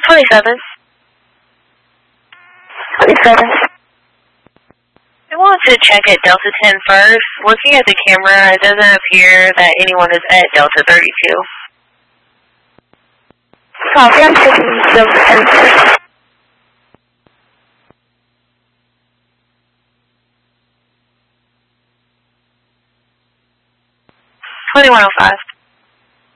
27. 27. I wanted to check at Delta 10 first. Looking at the camera, it doesn't appear that anyone is at Delta 32. Copy, I'm taking Delta 10 first. 2105.